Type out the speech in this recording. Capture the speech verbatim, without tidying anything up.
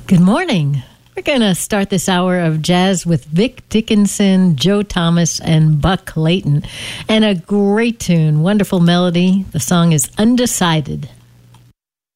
Good morning. We're going to start this hour of jazz with Vic Dickinson, Joe Thomas, and Buck Clayton. And a great tune, wonderful melody. The song is Undecided.